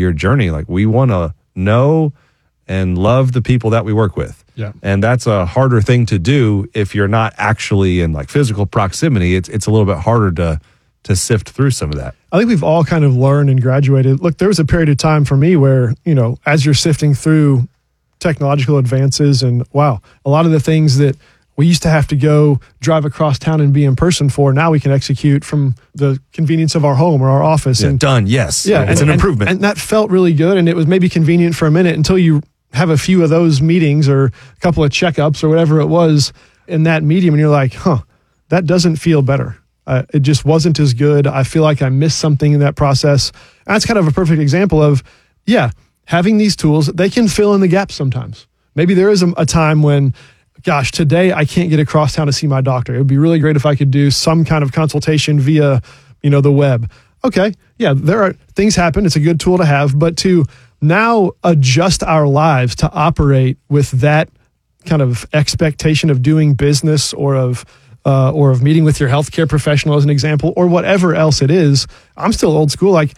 your journey. Like, we want to know and love the people that we work with. Yeah. And that's a harder thing to do if you're not actually in like physical proximity. It's a little bit harder to sift through some of that. I think we've all kind of learned and graduated. Look, there was a period of time for me where, as you're sifting through technological advances and a lot of the things that we used to have to go drive across town and be in person for, now we can execute from the convenience of our home or our office. Yeah, and done, yes. Yeah, it's an improvement. And that felt really good, and it was maybe convenient for a minute until you have a few of those meetings or a couple of checkups or whatever it was in that medium, and you're like, that doesn't feel better. It just wasn't as good. I feel like I missed something in that process. And that's kind of a perfect example of, having these tools, they can fill in the gaps sometimes. Maybe there is a time when, gosh, today I can't get across town to see my doctor. It would be really great if I could do some kind of consultation via, the web. Okay, there are things happen. It's a good tool to have, but to now adjust our lives to operate with that kind of expectation of doing business or of meeting with your healthcare professional as an example, or whatever else it is. I'm still old school. Like,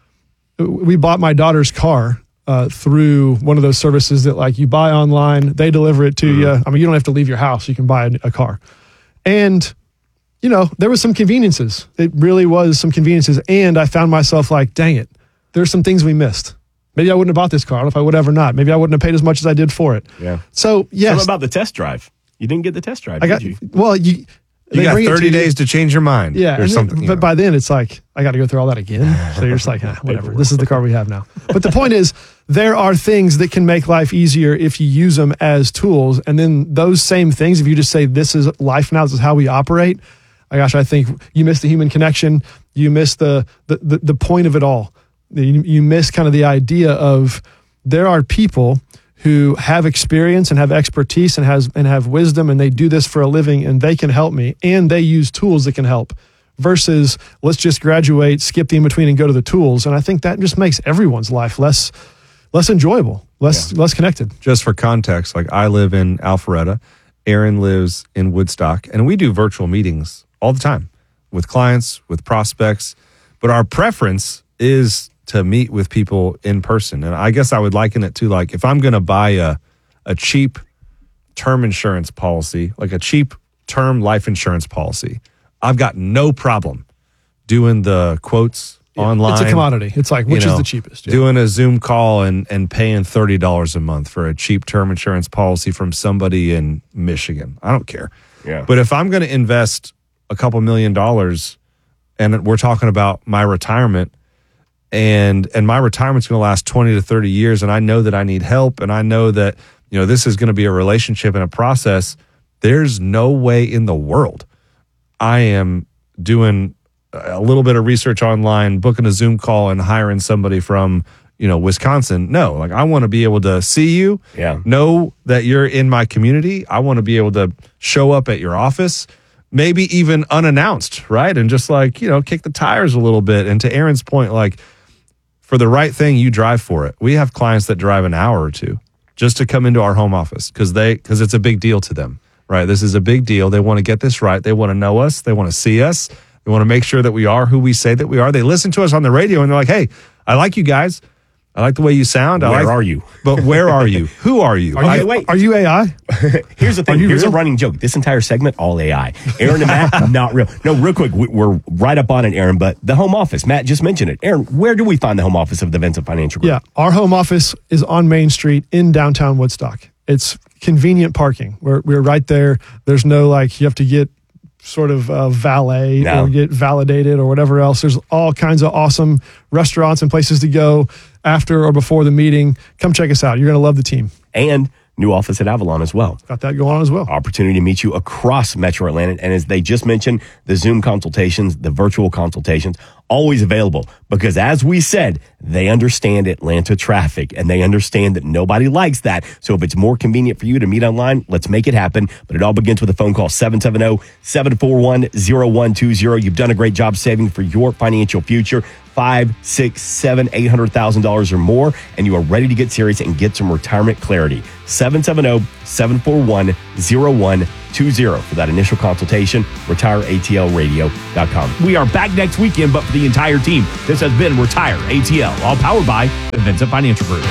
we bought my daughter's car through one of those services that like you buy online, they deliver it to you. I mean, you don't have to leave your house. You can buy a car. And, there was some conveniences. It really was some conveniences. And I found myself like, dang it, there's some things we missed. Maybe I wouldn't have bought this car. I don't know if I would have or not. Maybe I wouldn't have paid as much as I did for it. Yeah. So, yes. What about the test drive? You didn't get the test drive, did you? Well, you got 30 days to change your mind. Yeah. Or something. But by then, it's like, I got to go through all that again. So you're just like, whatever. This is the car we have now. But the point is, there are things that can make life easier if you use them as tools. And then those same things, if you just say, this is life now, this is how we operate, I think you miss the human connection. You miss the point of it all. You miss kind of the idea of there are people who have experience and have expertise and have wisdom, and they do this for a living, and they can help me, and they use tools that can help, versus let's just graduate, skip the in-between, and go to the tools. And I think that just makes everyone's life less enjoyable, less connected. Just for context, like I live in Alpharetta, Aaron lives in Woodstock, and we do virtual meetings all the time with clients, with prospects, but our preference is to meet with people in person. And I guess I would liken it to like, if I'm going to buy a cheap term insurance policy, like a cheap term life insurance policy, I've got no problem doing the quotes online. It's a commodity. It's like, which is the cheapest? Yeah. Doing a Zoom call and paying $30 a month for a cheap term insurance policy from somebody in Michigan. I don't care. Yeah. But if I'm going to invest a couple $1 million, and we're talking about my retirement, and my retirement's going to last 20 to 30 years, and I know that I need help, and I know that this is going to be a relationship and a process, there's no way in the world I am doing a little bit of research online, booking a Zoom call, and hiring somebody from Wisconsin. No, like I want to be able to see you, know that you're in my community. I want to be able to show up at your office, maybe even unannounced, right? And just like, kick the tires a little bit. And to Aaron's point, like, for the right thing, you drive for it. We have clients that drive an hour or two just to come into our home office because it's a big deal to them, right? This is a big deal. They want to get this right. They want to know us. They want to see us. They want to make sure that we are who we say that we are. They listen to us on the radio and they're like, hey, I like you guys. I like the way you sound. Where are you? But where are you? Who are you? Are you AI? Here's the thing. Here's a running joke. This entire segment, all AI. Aaron and Matt, not real. No, real quick, we're right up on it, Aaron, but the home office, Matt just mentioned it. Aaron, where do we find the home office of the Vincent Financial Group? Yeah, our home office is on Main Street in downtown Woodstock. It's convenient parking. We're right there. There's no you have to get sort of valet or get validated or whatever else. There's all kinds of awesome restaurants and places to go after or before the meeting. Come check us out. You're going to love the team. And new office at Avalon as well. Got that going on as well. Opportunity to meet you across Metro Atlanta. And as they just mentioned, the Zoom consultations, the virtual consultations, always available because as we said, they understand Atlanta traffic and they understand that nobody likes that. So if it's more convenient for you to meet online, let's make it happen. But it all begins with a phone call, 770-741-0120. You've done a great job saving for your financial future. $500,000, $600,000, $700,000, $800,000 or more, and you are ready to get serious and get some retirement clarity. 770-741-0120. 888-848-9220 for that initial consultation. RetireATLRadio.com. We are back next weekend, but for the entire team. This has been Retire ATL, all powered by Vincent Financial Group.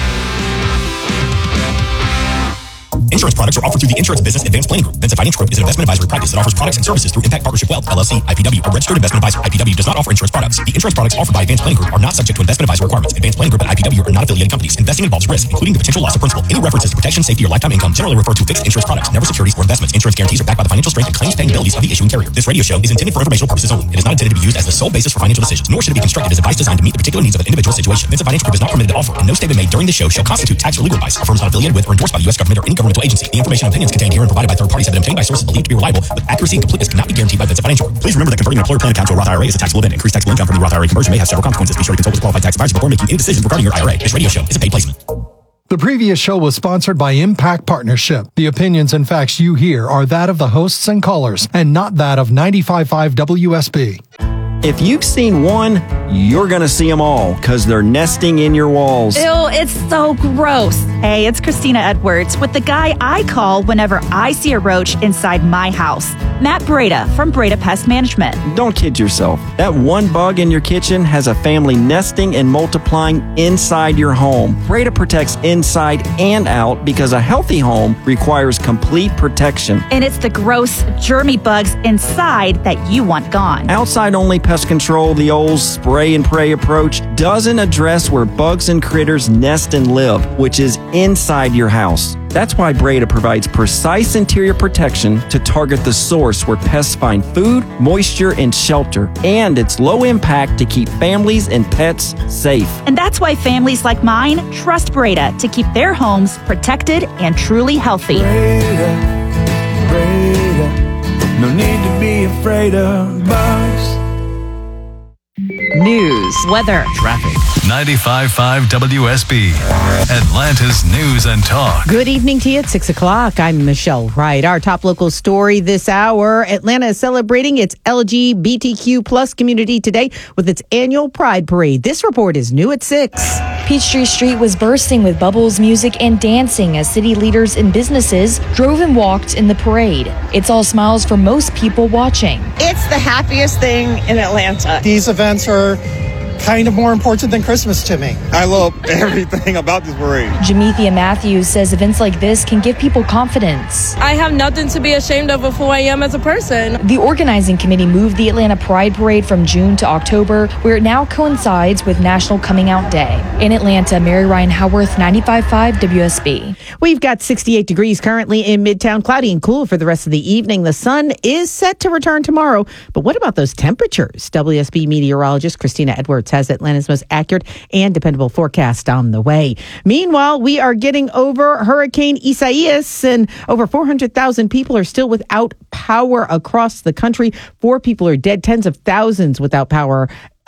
Insurance products are offered through the Insurance Business Advanced Planning Group. Vincent Financial Group is an investment advisory practice that offers products and services through Impact Partnership Wealth, LLC, IPW, a registered investment advisor. IPW does not offer insurance products. The insurance products offered by Advanced Planning Group are not subject to investment advisor requirements. Advanced Planning Group and IPW are not affiliated companies. Investing involves risk, including the potential loss of principal. Any references to protection, safety, or lifetime income generally refer to fixed insurance products, never securities or investments. Insurance guarantees are backed by the financial strength and claims-paying abilities of the issuing carrier. This radio show is intended for informational purposes only. It is not intended to be used as the sole basis for financial decisions, nor should it be constructed as advice designed to meet the particular needs of an individual situation. Vincent Financial Group is not permitted to offer, and no statement made during this show shall constitute tax or legal advice. Our firm is not affiliated with or endorsed by the U.S. government or any governmental agency. The information and opinions contained here and provided by third parties have been obtained by sources believed to be reliable, but accuracy and completeness cannot be guaranteed by Vincent Financial Group. Please remember that converting an employer plan account to a Roth IRA is a taxable event. Increased taxable income from the Roth IRA conversion may have several consequences. Be sure to consult with a qualified tax advisor before making any decisions regarding your IRA. This radio show is a paid placement. The previous show was sponsored by Impact Partnership. The opinions and facts you hear are that of the hosts and callers, and not that of 95.5 WSB. If you've seen one, you're going to see them all because they're nesting in your walls. Ew, it's so gross. Hey, it's Christina Edwards with the guy I call whenever I see a roach inside my house. Matt Breda from Breda Pest Management. Don't kid yourself. That one bug in your kitchen has a family nesting and multiplying inside your home. Breda protects inside and out because a healthy home requires complete protection. And it's the gross, germy bugs inside that you want gone. Outside-only pest control, the old spray and pray approach, doesn't address where bugs and critters nest and live, which is inside your house. That's why Breda provides precise interior protection to target the source where pests find food, moisture, and shelter. And it's low impact to keep families and pets safe. And that's why families like mine trust Breda to keep their homes protected and truly healthy. Breda, no need to be afraid of bugs. News, weather, Traffic. 95.5 WSB, Atlanta's News and Talk. Good evening to you at 6 o'clock. I'm Michelle Wright. Our top local story this hour, Atlanta is celebrating its LGBTQ plus community today with its annual Pride Parade. This report is new at 6. Peachtree Street was bursting with bubbles, music, and dancing as city leaders and businesses drove and walked in the parade. It's all smiles for most people watching. It's the happiest thing in Atlanta. These events are kind of more important than Christmas to me. I love everything about this parade. Jamethia Matthews says events like this can give people confidence. I have nothing to be ashamed of who I am as a person. The organizing committee moved the Atlanta Pride Parade from June to October, where it now coincides with National Coming Out Day. In Atlanta, Mary Ryan Howarth, 95.5 WSB. We've got 68 degrees currently in Midtown, cloudy and cool for the rest of the evening. The sun is set to return tomorrow. But what about those temperatures? WSB meteorologist Christina Edwards has Atlanta's most accurate and dependable forecast on the way. Meanwhile, we are getting over Hurricane Isaias, and over 400,000 people are still without power across the country. 4 people are dead, tens of thousands without power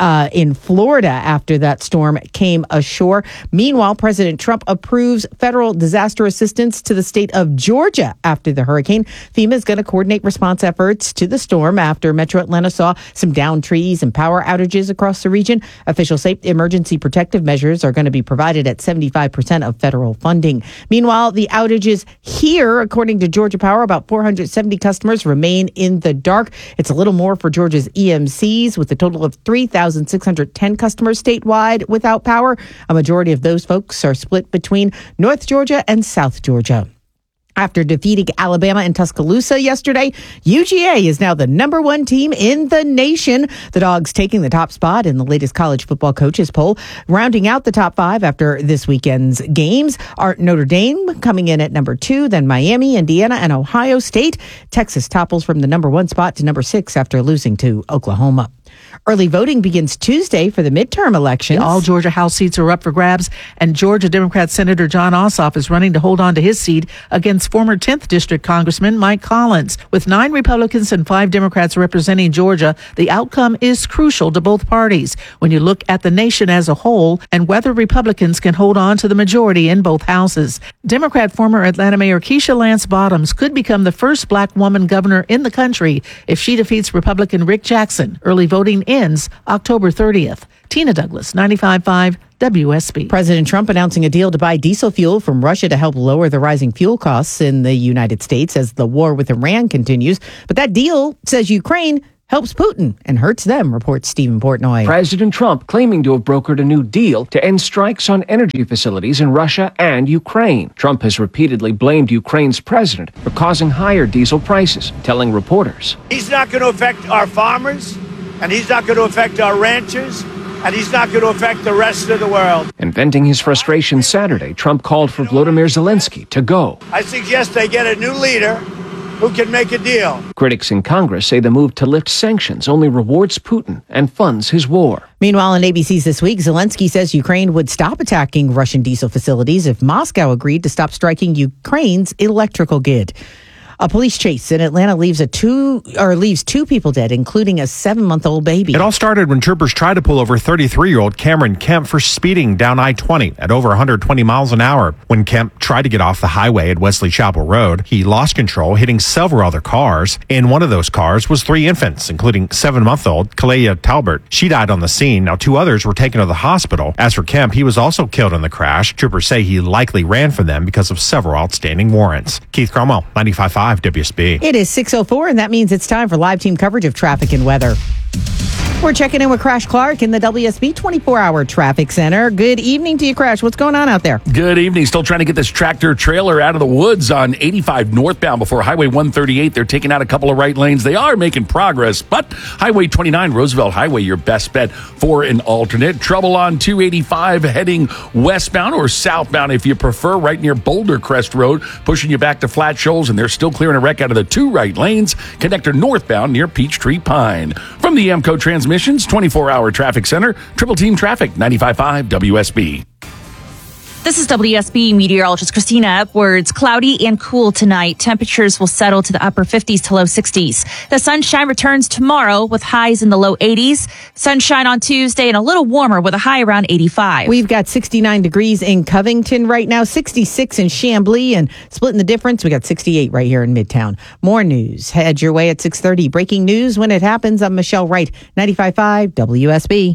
in Florida after that storm came ashore. Meanwhile, President Trump approves federal disaster assistance to the state of Georgia after the hurricane. FEMA is going to coordinate response efforts to the storm after Metro Atlanta saw some downed trees and power outages across the region. Officials say emergency protective measures are going to be provided at 75% of federal funding. Meanwhile, the outages here, according to Georgia Power, about 470 customers remain in the dark. It's a little more for Georgia's EMCs, with a total of 3,610 customers statewide without power. A majority of those folks are split between North Georgia and South Georgia. After defeating Alabama in Tuscaloosa yesterday, UGA is now the number 1 team in the nation. The Dogs taking the top spot in the latest college football coaches poll. Rounding out the top 5 after this weekend's games are Notre Dame coming in at number 2, then Miami, Indiana, and Ohio State. Texas topples from the number 1 spot to number 6 after losing to Oklahoma. Early voting begins Tuesday for the midterm elections. All Georgia House seats are up for grabs, and Georgia Democrat Senator John Ossoff is running to hold on to his seat against former 10th District Congressman Mike Collins. With 9 Republicans and 5 Democrats representing Georgia, the outcome is crucial to both parties when you look at the nation as a whole and whether Republicans can hold on to the majority in both houses. Democrat former Atlanta Mayor Keisha Lance Bottoms could become the first black woman governor in the country if she defeats Republican Rick Jackson. Early voting ends October 30th. Tina Douglas, 95.5 WSB. President Trump announcing a deal to buy diesel fuel from Russia to help lower the rising fuel costs in the United States as the war with Iran continues. But that deal, says Ukraine, helps Putin and hurts them, reports Stephen Portnoy. President Trump claiming to have brokered a new deal to end strikes on energy facilities in Russia and Ukraine. Trump has repeatedly blamed Ukraine's president for causing higher diesel prices, telling reporters, "He's not going to affect our farmers, and he's not going to affect our ranchers, and he's not going to affect the rest of the world." And venting his frustration Saturday, Trump called for Volodymyr Zelensky to go. "I suggest they get a new leader who can make a deal." Critics in Congress say the move to lift sanctions only rewards Putin and funds his war. Meanwhile, on ABC's This Week, Zelensky says Ukraine would stop attacking Russian diesel facilities if Moscow agreed to stop striking Ukraine's electrical grid. A police chase in Atlanta leaves two people dead, including a 7-month-old baby. It all started when troopers tried to pull over 33-year-old Cameron Kemp for speeding down I-20 at over 120 miles an hour. When Kemp tried to get off the highway at Wesley Chapel Road, he lost control, hitting several other cars. In one of those cars was 3 infants, including 7-month-old Kalea Talbert. She died on the scene. Now 2 others were taken to the hospital. As for Kemp, he was also killed in the crash. Troopers say he likely ran from them because of several outstanding warrants. Keith Cromwell, 95.5 WSB. It is 6:04, and that means it's time for live team coverage of traffic and weather. We're checking in with Crash Clark in the WSB 24-hour traffic center. Good evening to you, Crash. What's going on out there? Good evening. Still trying to get this tractor trailer out of the woods on 85 northbound before Highway 138. They're taking out a couple of right lanes. They are making progress, but Highway 29, Roosevelt Highway, your best bet for an alternate. Trouble on 285 heading westbound or southbound if you prefer, right near Boulder Crest Road, pushing you back to Flat Shoals, and they're still clearing a wreck out of the 2 right lanes. Connector northbound near Peachtree Pine. From the AMCO Transmissions 24-hour traffic center, Triple Team Traffic, 95.5 WSB. This is WSB meteorologist Christina Edwards. Cloudy and cool tonight. Temperatures will settle to the upper 50s to low 60s. The sunshine returns tomorrow with highs in the low 80s. Sunshine on Tuesday and a little warmer with a high around 85. We've got 69 degrees in Covington right now, 66 in Chamblee, and splitting the difference, we got 68 right here in Midtown. More news. Head your way at 6:30. Breaking news when it happens. I'm Michelle Wright, 95.5 WSB.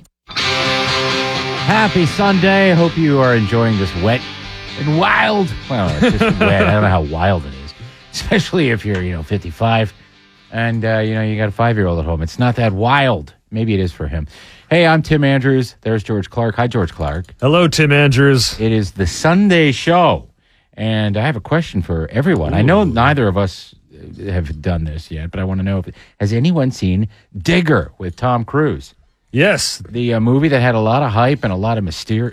Happy Sunday. Hope you are enjoying this wet and wild. Well, it's just wet. I don't know how wild it is, especially if you're, 55 and, you got a 5-year-old at home. It's not that wild. Maybe it is for him. Hey, I'm Tim Andrews. There's George Clark. Hi, George Clark. Hello, Tim Andrews. It is the Sunday show, and I have a question for everyone. Ooh. I know neither of us have done this yet, but I want to know, has anyone seen Digger with Tom Cruise? Yes. The movie that had a lot of hype and a lot of mystery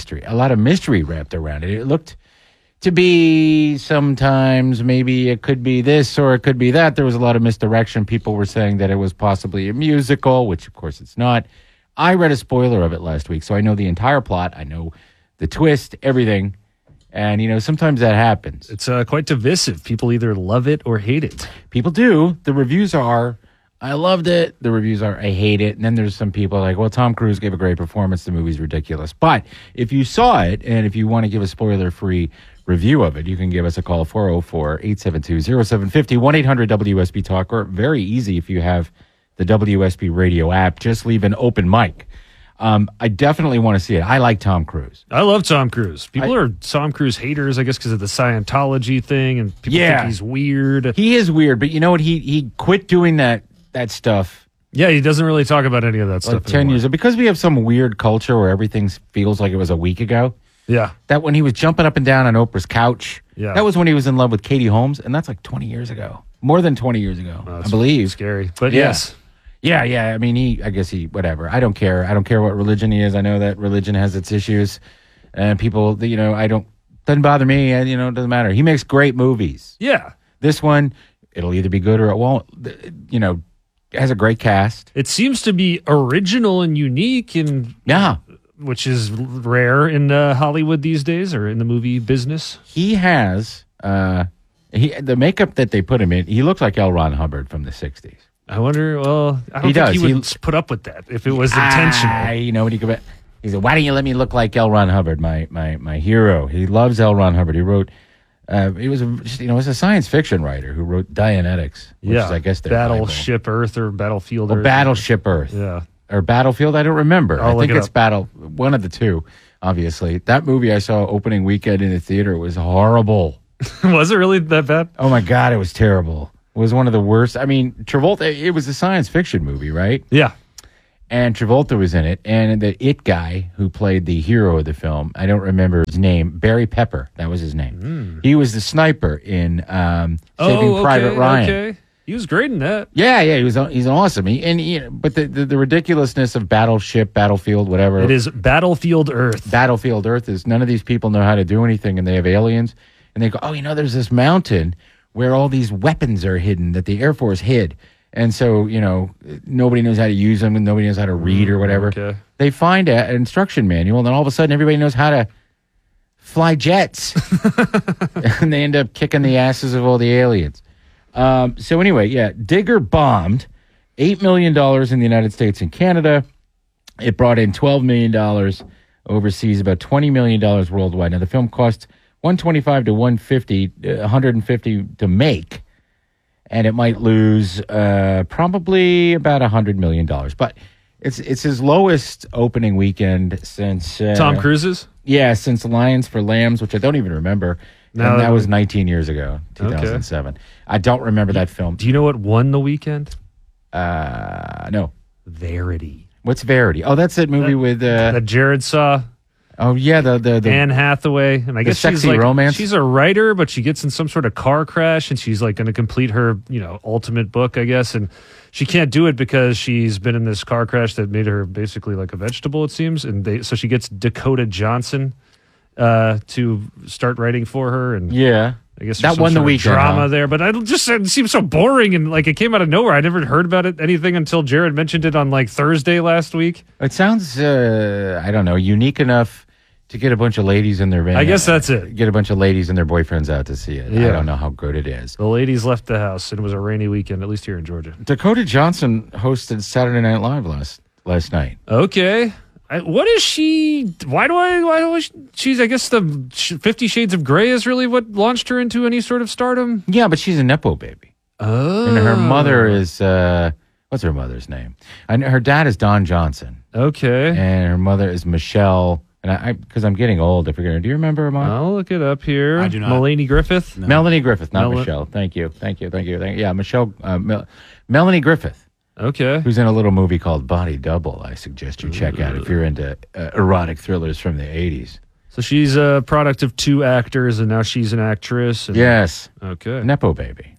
wrapped around it. It looked to be sometimes maybe it could be this or it could be that. There was a lot of misdirection. People were saying that it was possibly a musical, which of course it's not. I read a spoiler of it last week, so I know the entire plot. I know the twist, everything. And, sometimes that happens. It's quite divisive. People either love it or hate it. People do. The reviews are, I loved it. The reviews are, I hate it. And then there's some people like, well, Tom Cruise gave a great performance. The movie's ridiculous. But if you saw it, and if you want to give a spoiler-free review of it, you can give us a call, 404-872-0750, 1-800-WSB-TALK, or very easy if you have the WSB radio app. Just leave an open mic. I definitely want to see it. I like Tom Cruise. I love Tom Cruise. People are Tom Cruise haters, I guess, because of the Scientology thing, and people think he's weird. He is weird, but you know what? He quit doing that stuff. Yeah, he doesn't really talk about any of that stuff 10 years ago. Because we have some weird culture where everything feels like it was a week ago. Yeah. That when he was jumping up and down on Oprah's couch, that was when he was in love with Katie Holmes, and that's like 20 years ago. More than 20 years ago, I believe. Scary, but yes. Yeah. I mean, I guess whatever. I don't care. I don't care what religion he is. I know that religion has its issues, and people, doesn't bother me. And, it doesn't matter. He makes great movies. Yeah. This one, it'll either be good or it won't. It has a great cast. It seems to be original and unique, which is rare in Hollywood these days, or in the movie business. He has the makeup that they put him in. He looks like L. Ron Hubbard from the 60s. I wonder, I don't think he would put up with that if it was intentional. When he go back, he said, "Why don't you let me look like L. Ron Hubbard, my hero?" He loves L. Ron Hubbard. He wrote, he was a science fiction writer who wrote Dianetics, which is, I guess, their Battleship Earth or Battlefield Earth. Battleship Earth. Yeah. Or Battlefield, I don't remember. I think it's one of the two. obviously. That movie I saw opening weekend in the theater was horrible. Was it really that bad? Oh, my God, it was terrible. It was one of the worst. I mean, Travolta, it was a science fiction movie, right? Yeah. And Travolta was in it. And the It guy who played the hero of the film, I don't remember his name, Barry Pepper, that was his name. He was the sniper in Saving Private Ryan. Okay. He was great in that. Yeah, he's awesome. But the ridiculousness of Battlefield, whatever. It is Battlefield Earth. Battlefield Earth is none of these people know how to do anything, and they have aliens. And they go, there's this mountain where all these weapons are hidden that the Air Force hid. And so, nobody knows how to use them and nobody knows how to read or whatever. Okay. They find an instruction manual, and then all of a sudden everybody knows how to fly jets. And they end up kicking the asses of all the aliens. So anyway, Digger bombed $8 million in the United States and Canada. It brought in $12 million overseas, about $20 million worldwide. Now, the film cost $125 to $150 to make, and it might lose probably about $100 million. But it's his lowest opening weekend since Tom Cruise's? Yeah, since Lions for Lambs, which I don't even remember. No, and that was 19 years ago, 2007. Okay. I don't remember that film. Do you know what won the weekend? No. Verity. What's Verity? Oh, that's that movie with that Jared saw. Oh yeah, the Anne Hathaway, and I guess sexy she's like romance. She's a writer, but she gets in some sort of car crash, and she's like going to complete her ultimate book, I guess, and she can't do it because she's been in this car crash that made her basically like a vegetable, it seems, and so she gets Dakota Johnson to start writing for her, and I guess that won the weekend. Drama there, but it seems so boring, and like it came out of nowhere. I never heard about anything until Jared mentioned it on like Thursday last week. It sounds I don't know, unique enough to get a bunch of ladies in their van. I guess that's it. Get a bunch of ladies and their boyfriends out to see it. Yeah. I don't know how good it is. The ladies left the house, and it was a rainy weekend, at least here in Georgia. Dakota Johnson hosted Saturday Night Live last night. Okay. What is she? Why was she's? I guess the 50 Shades of Grey is really what launched her into any sort of stardom. Yeah, but she's a nepo baby. Oh, and her mother is what's her mother's name? Her dad is Don Johnson. Okay, and her mother is Michelle. And because I'm getting old, I forget. Do you remember her mom? I'll look it up here. I do not. Melanie Griffith. No. Melanie Griffith, not Michelle. Thank you. Yeah, Michelle. Melanie Griffith. Okay. Who's in a little movie called Body Double, I suggest you check out if you're into erotic thrillers from the 80s. So she's a product of two actors, and now she's an actress. Yes. Okay. Nepo baby.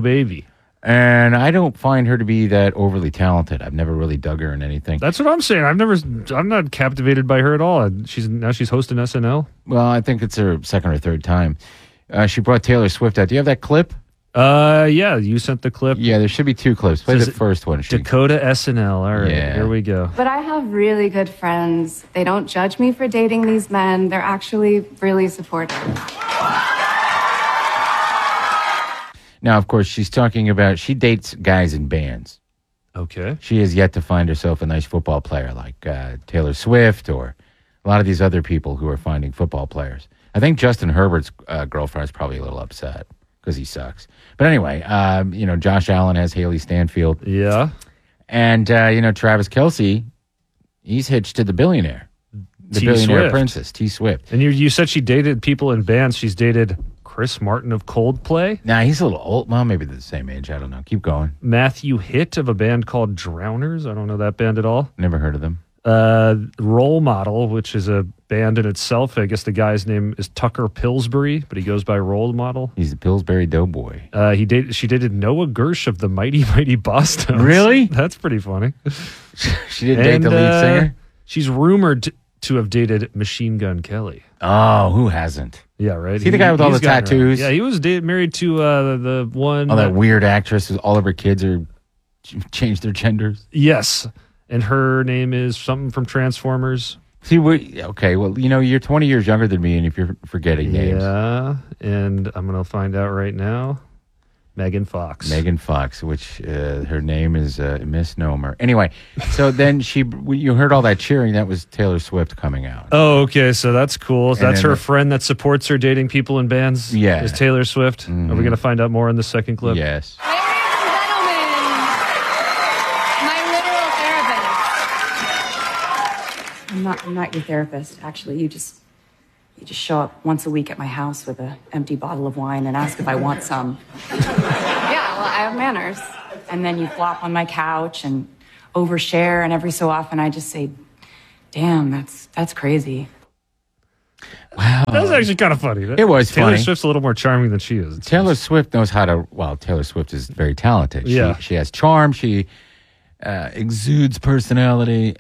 And I don't find her to be that overly talented. I've never really dug her in anything. That's what I'm saying. I'm not captivated by her at all. She's hosting SNL. Well, I think it's her second or third time. She brought Taylor Swift out. Do you have that clip? Yeah, you sent the clip. Yeah, there should be two clips. Play the first one. Dakota SNL. All right, Here we go. But I have really good friends. They don't judge me for dating these men. They're actually really supportive. Now, of course, she's talking about she dates guys in bands. Okay. She has yet to find herself a nice football player like Taylor Swift or a lot of these other people who are finding football players. I think Justin Herbert's girlfriend is probably a little upset because he sucks. But anyway, Josh Allen has Haley Stanfield. Yeah. And, Travis Kelce, he's hitched to the billionaire. The billionaire Swift. princess, T Swift. And you said she dated people in bands. She's dated Chris Martin of Coldplay. Nah, he's a little old. Well, maybe they're the same age. I don't know. Keep going. Matthew Hitt of a band called Drowners. I don't know that band at all. Never heard of them. Role Model, which is a band in itself. I guess the guy's name is Tucker Pillsbury, but he goes by Role Model. He's a Pillsbury Doughboy. She dated Noah Gersh of the Mighty Mighty Bosstones. Really? That's pretty funny. She didn't date the lead singer? She's rumored to have dated Machine Gun Kelly. Oh, who hasn't? Yeah, right. See the guy with all the tattoos? Yeah, he was married to the one. Oh, that weird actress who all of her kids are changed their genders. Yes. And her name is something from Transformers. See, okay, well, you're 20 years younger than me, and if you're forgetting names. Yeah, and I'm going to find out right now. Megan Fox. Megan Fox, which her name is a misnomer. Anyway, so then you heard all that cheering. That was Taylor Swift coming out. Oh, okay, so that's cool. So And that's then her friend that supports her dating people in bands? Yeah. Is Taylor Swift? Mm-hmm. Are we going to find out more in the second clip? Yes. not your therapist. Actually, you just show up once a week at my house with an empty bottle of wine and ask if I want some. Yeah, well, I have manners. And then you flop on my couch and overshare, and every so often I just say, "Damn, that's crazy." Wow. That was actually kind of funny. It was Taylor funny. Swift's a little more charming than she is. Taylor Swift knows how to. Well, Taylor Swift is very talented. Yeah. She has charm. She exudes personality.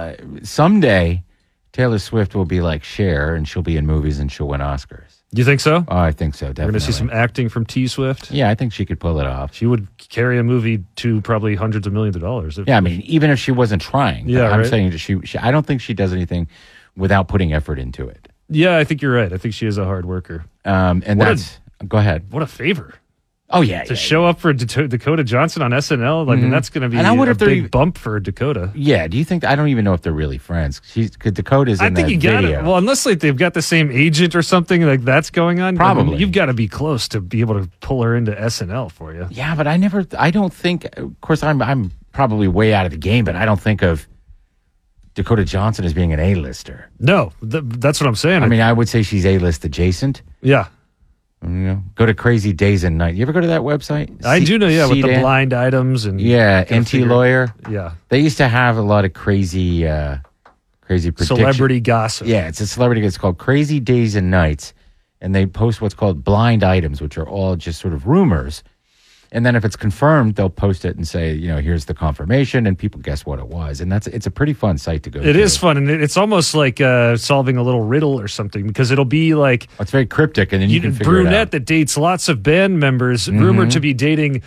Someday, Taylor Swift will be like Cher, and she'll be in movies and she'll win Oscars. Do you think so? Oh, I think so. We're Definitely. going to see some acting from T Swift. Yeah, I think she could pull it off. She would carry a movie to probably hundreds of millions of dollars. Yeah, I mean, even if she wasn't trying. Yeah, I'm right? saying she. I don't think she does anything without putting effort into it. Yeah, I think you're right. I think she is a hard worker. And go ahead. What a favor. Oh, yeah. To show up for Dakota Johnson on SNL, like, that's going to be And I wonder a if they're big even- bump for Dakota. Yeah, do you think? I don't even know if they're really friends. Because Dakota's in I think that you got video. it. Well, unless like they've got the same agent or something like that's going on. Probably. You've got to be close to be able to pull her into SNL for you. Yeah, but I don't think, of course, I'm probably way out of the game, but I don't think of Dakota Johnson as being an A-lister. No, that's what I'm saying. I mean, I would say she's A-list adjacent. Yeah. You know, go to Crazy Days and Nights. You ever go to that website? I do know, yeah, with the CDAN? blind items and Yeah, gotta NT figure- Lawyer. Yeah. They used to have a lot of crazy prediction. Celebrity gossip. Yeah, it's a celebrity. It's called Crazy Days and Nights, and they post what's called blind items, which are all just sort of rumors. And then if it's confirmed, they'll post it and say, here's the confirmation, and people guess what it was. And it's a pretty fun site to go to. It is fun, and it's almost like solving a little riddle or something, because it'll be like it's very cryptic, and then you can figure it brunette out. that dates lots of band members, rumored to be dating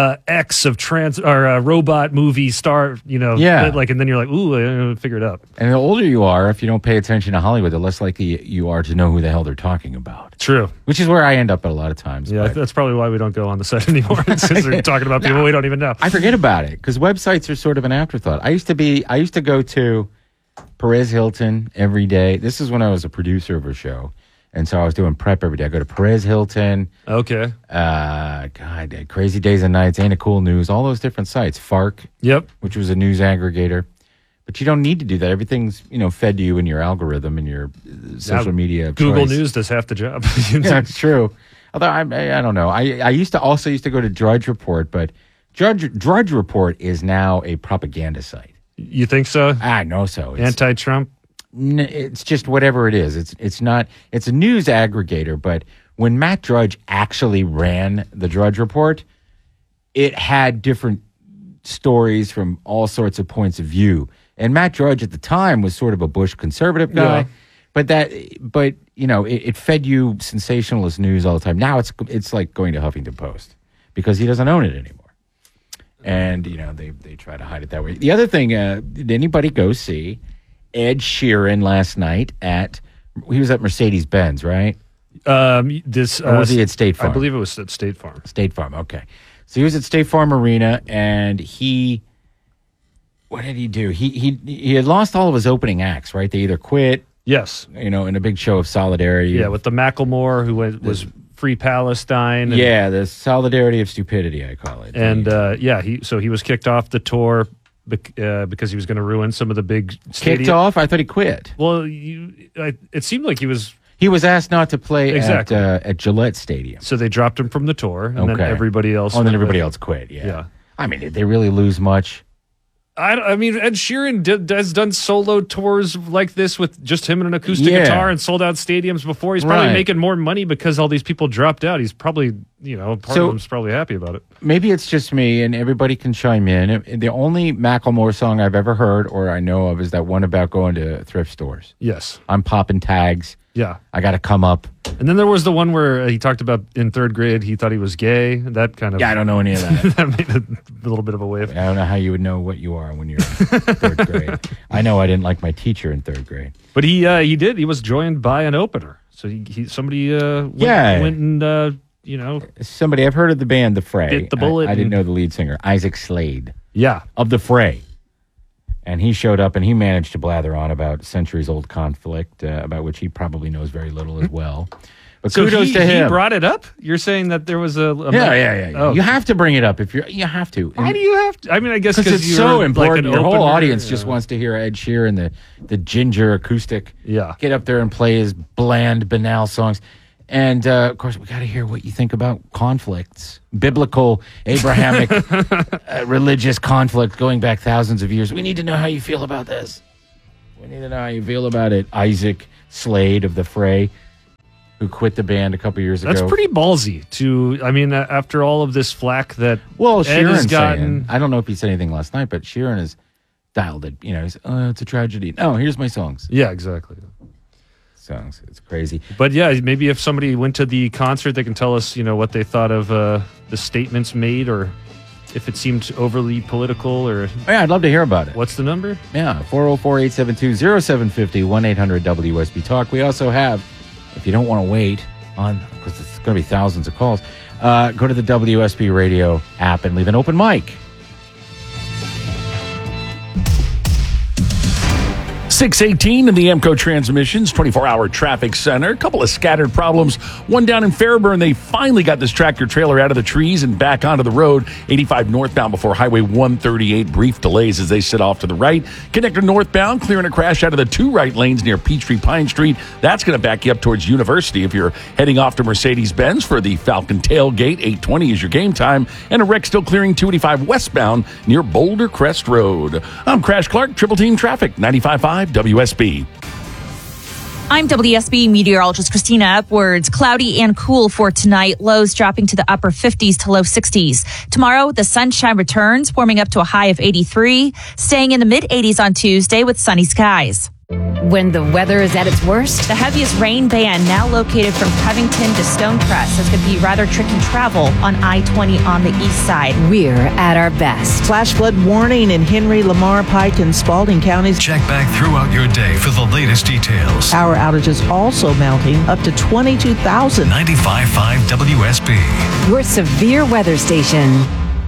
X of robot movie star. Yeah. and then you're like, ooh, I figure it out. And the older you are, if you don't pay attention to Hollywood, the less likely you are to know who the hell they're talking about. True. Which is where I end up at a lot of times. Yeah, but that's probably why we don't go on the set anymore. Since we're talking about people we don't even know. I forget about it because websites are sort of an afterthought. I used to go to Perez Hilton every day. This is when I was a producer of a show. And so I was doing prep every day. I go to Perez Hilton. Okay. Crazy Days and Nights, Ain't It Cool News, all those different sites. Fark. Yep. Which was a news aggregator. But you don't need to do that. Everything's, fed to you in your algorithm and your social media of Google choice. News does half the job. Yeah, it's true. Although I don't know. I used to go to Drudge Report, but Drudge Report is now a propaganda site. You think so? I know so. Anti-Trump? It's just whatever it is. It's not. It's a news aggregator. But when Matt Drudge actually ran the Drudge Report, it had different stories from all sorts of points of view. And Matt Drudge at the time was sort of a Bush conservative guy. Yeah. It fed you sensationalist news all the time. Now it's like going to Huffington Post because he doesn't own it anymore. And they try to hide it that way. The other thing, did anybody go see Ed Sheeran last night he was at Mercedes-Benz, right? Or was he at State Farm? I believe it was at State Farm. State Farm, okay. So he was at State Farm Arena, and what did he do? He had lost all of his opening acts, right? They either quit, yes, in a big show of solidarity. Yeah, with the Macklemore, who was Free Palestine. The solidarity of stupidity, I call it. And he was kicked off the tour because he was going to ruin some of the big Kicked off? I thought he quit. Well, it seemed like he was. He was asked not to play Exactly. at Gillette Stadium. So they dropped him from the tour, and then everybody else. Oh, and then everybody else quit. Yeah. I mean, did they really lose much? I mean, Ed Sheeran has done solo tours like this with just him and an acoustic Yeah. guitar and sold out stadiums before. He's probably Right. making more money because all these people dropped out. He's probably, part So- of him's probably happy about it. Maybe it's just me, and everybody can chime in. The only Macklemore song I've ever heard or I know of is that one about going to thrift stores. Yes. I'm popping tags. Yeah. I got to come up. And then there was the one where he talked about in third grade, he thought he was gay. That kind of. Yeah, I don't know any of that. That made a little bit of a wave. I don't know how you would know what you are when you're in third grade. I know I didn't like my teacher in third grade. But he did. He was joined by an opener. So somebody went and, Somebody, I've heard of the band The Fray. Bit the bullet I didn't and- know the lead singer, Isaac Slade. Yeah. Of The Fray. And he showed up and he managed to blather on about centuries-old conflict, about which he probably knows very little as well. But So kudos to him. He brought it up? You're saying that there was a Yeah. Oh. You have to bring it up if you have to. Why do you have to? I mean, I guess because it's you're so important. Like Your whole opener, audience just wants to hear Ed Sheeran, the ginger acoustic, get up there and play his bland, banal songs. And, of course, we got to hear what you think about conflicts, biblical, Abrahamic, religious conflict going back thousands of years. We need to know how you feel about this. We need to know how you feel about it. Isaac Slade of The Fray, who quit the band a couple years ago. That's pretty ballsy to, I mean, after all of this flack that Ed Sheeran's has gotten. I don't know if he said anything last night, but Sheeran has dialed it. He's, it's a tragedy. No, here's my songs. Yeah, exactly. Songs. It's crazy. But yeah, maybe if somebody went to the concert, they can tell us, what they thought of the statements made, or if it seemed overly political, or... Yeah, I'd love to hear about it. What's the number? Yeah, 404-872-0750, 1-800-WSB-TALK. We also have, if you don't want to wait on, because it's going to be thousands of calls, go to the WSB Radio app and leave an open mic. 618 in the Amco Transmissions 24-hour traffic center. A couple of scattered problems. One down in Fairburn. They finally got this tractor trailer out of the trees and back onto the road. 85 northbound before Highway 138. Brief delays as they sit off to the right. Connector northbound, clearing a crash out of the 2 right lanes near Peachtree Pine Street. That's going to back you up towards University if you're heading off to Mercedes-Benz for the Falcon Tailgate. 8:20 is your game time. And a wreck still clearing 285 westbound near Boulder Crest Road. I'm Crash Clark, Triple Team Traffic, 95.5 WSB. I'm WSB meteorologist Christina Edwards. Cloudy and cool for tonight. Lows dropping to the upper 50s to low 60s. Tomorrow, the sunshine returns, warming up to a high of 83, staying in the mid 80s on Tuesday with sunny skies. When the weather is at its worst, the heaviest rain band now located from Covington to Stonecrest. It's going to be rather tricky travel on I-20 on the east side. We're at our best. Flash flood warning in Henry, Lamar, Pike, and Spalding counties. Check back throughout your day for the latest details. Power outages also mounting up to 22,000. 95.5 WSB. Your severe weather station.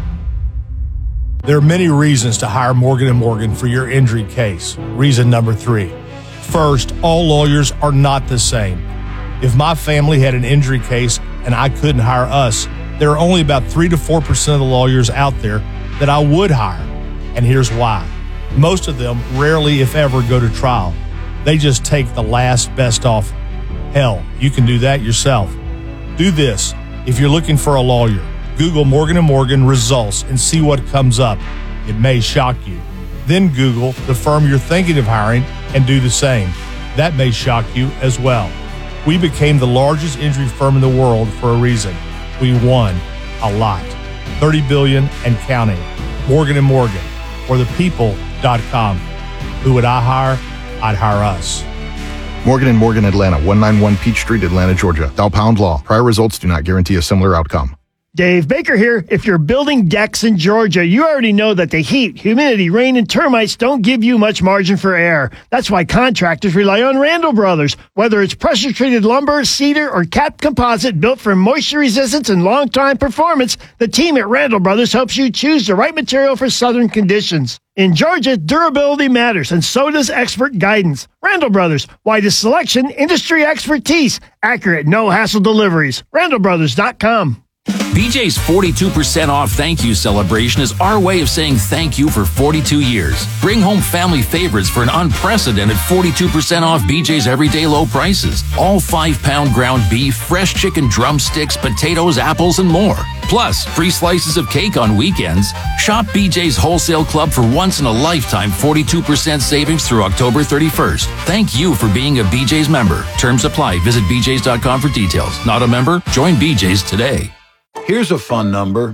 There are many reasons to hire Morgan & Morgan for your injury case. Reason number 3. First, all lawyers are not the same. If my family had an injury case and I couldn't hire us, there are only about 3 to 4% of the lawyers out there that I would hire. And here's why. Most of them rarely, if ever, go to trial. They just take the last best offer. Hell, you can do that yourself. Do this. If you're looking for a lawyer, Google Morgan & Morgan results and see what comes up. It may shock you. Then Google the firm you're thinking of hiring and do the same. That may shock you as well. We became the largest injury firm in the world for a reason. We won a lot. $30 billion and counting. Morgan & Morgan, or thepeople.com. Who would I hire? I'd hire us. Morgan & Morgan Atlanta, 191 Peach Street, Atlanta, Georgia. Thou Pound Law. Prior results do not guarantee a similar outcome. Dave Baker here. If you're building decks in Georgia, you already know that the heat, humidity, rain, and termites don't give you much margin for error. That's why contractors rely on Randall Brothers. Whether it's pressure-treated lumber, cedar, or capped composite built for moisture resistance and long-time performance, the team at Randall Brothers helps you choose the right material for southern conditions. In Georgia, durability matters, and so does expert guidance. Randall Brothers, widest selection, industry expertise, accurate, no-hassle deliveries. RandallBrothers.com. BJ's 42% off thank you celebration is our way of saying thank you for 42 years. Bring home family favorites for an unprecedented 42% off BJ's everyday low prices. All 5-pound ground beef, fresh chicken drumsticks, potatoes, apples, and more. Plus, free slices of cake on weekends. Shop BJ's Wholesale Club for once-in-a-lifetime 42% savings through October 31st. Thank you for being a BJ's member. Terms apply. Visit bjs.com for details. Not a member? Join BJ's today. Here's a fun number,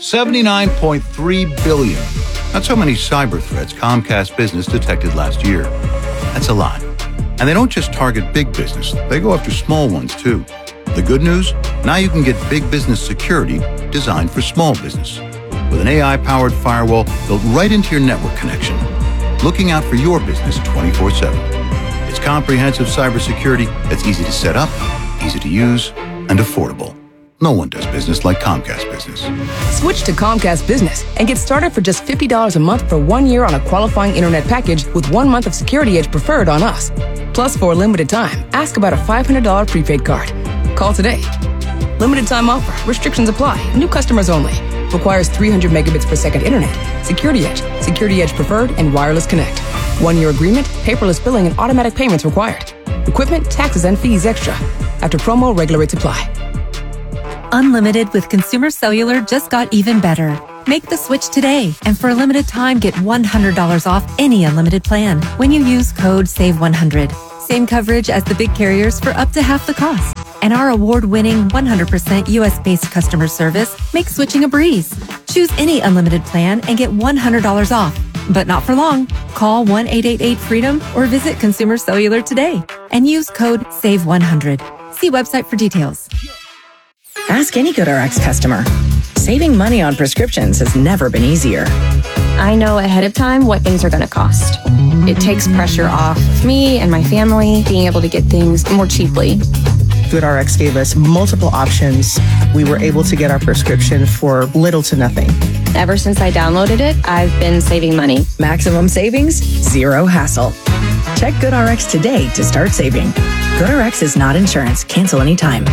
79.3 billion. That's how many cyber threats Comcast Business detected last year. That's a lot. And they don't just target big business, they go after small ones too. The good news? Now you can get big business security designed for small business. With an AI-powered firewall built right into your network connection. Looking out for your business 24/7. It's comprehensive cybersecurity that's easy to set up, easy to use, and affordable. No one does business like Comcast Business. Switch to Comcast Business and get started for just $50 a month for 1 year on a qualifying internet package with 1 month of Security Edge preferred on us. Plus, for a limited time, ask about a $500 prepaid card. Call today. Limited time offer. Restrictions apply. New customers only. Requires 300 megabits per second internet. Security Edge. Security Edge Preferred and Wireless Connect. 1-year agreement, paperless billing, and automatic payments required. Equipment, taxes, and fees extra. After promo, regular rates apply. Unlimited with Consumer Cellular just got even better. Make the switch today, and for a limited time, get $100 off any unlimited plan when you use code SAVE100. Same coverage as the big carriers for up to half the cost. And our award-winning 100% US-based customer service makes switching a breeze. Choose any unlimited plan and get $100 off. But not for long. Call 1-888-FREEDOM or visit Consumer Cellular today and use code SAVE100. See website for details. Ask any GoodRx customer. Saving money on prescriptions has never been easier. I know ahead of time what things are going to cost. It takes pressure off me and my family being able to get things more cheaply. GoodRx gave us multiple options. We were able to get our prescription for little to nothing. Ever since I downloaded it, I've been saving money. Maximum savings, zero hassle. Check GoodRx today to start saving. GoodRx is not insurance. Cancel anytime.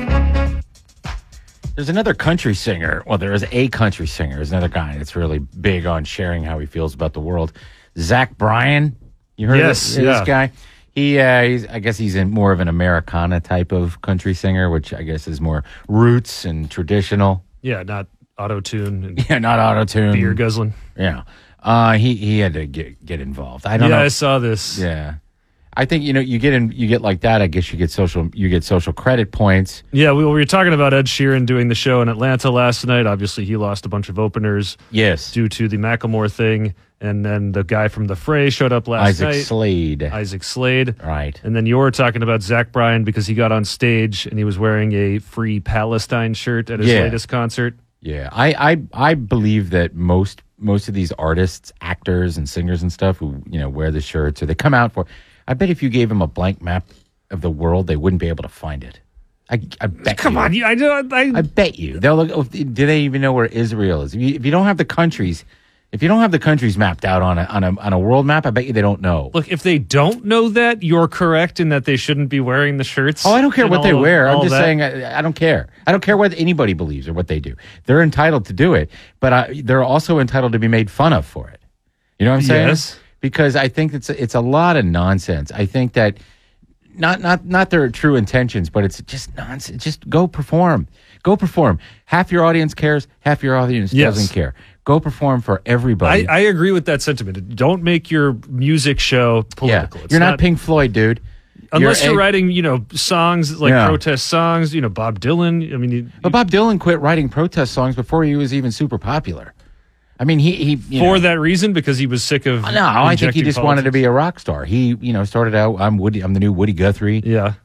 There's another country singer. Well, there is a country singer. There's another guy that's really big on sharing how he feels about the world. Zach Bryan. You heard of this guy? I guess he's in more of an Americana type of country singer, which I guess is more roots and traditional. Yeah, not auto-tune. Yeah, not auto-tune. Beer guzzling. Yeah. He had to get involved. I don't know. Yeah, I saw this. Yeah. I think, you get like that, I guess you get social credit points. Yeah, we were talking about Ed Sheeran doing the show in Atlanta last night. Obviously, he lost a bunch of openers. Yes. Due to the Macklemore thing. And then the guy from The Fray showed up last night. Isaac Slade. Right. And then you were talking about Zach Bryan because he got on stage and he was wearing a Free Palestine shirt at his latest concert. Yeah. I believe that most of these artists, actors and singers and stuff who, wear the shirts or they come out for, I bet if you gave them a blank map of the world, they wouldn't be able to find it. I bet. Come on, I bet you. They'll look. Do they even know where Israel is? If you don't have the countries, mapped out on a world map, I bet you they don't know. Look, if they don't know that, you're correct in that they shouldn't be wearing the shirts. Oh, I don't care what they wear. I'm just saying I don't care. I don't care what anybody believes or what they do. They're entitled to do it, but they're also entitled to be made fun of for it. You know what I'm saying? Yes. Because I think it's a lot of nonsense. I think that not their true intentions, but it's just nonsense. Just go perform. Go perform. Half your audience cares, half your audience doesn't care. Go perform for everybody. I agree with that sentiment. Don't make your music show political. Yeah. You're not Pink Floyd, dude. Unless you're writing, songs like protest songs, Bob Dylan. I mean, but Bob Dylan quit writing protest songs before he was even super popular. I mean, he for that reason, because he was sick of. No, I think he just wanted to be a rock star. He, started out. I'm the new Woody Guthrie. Yeah.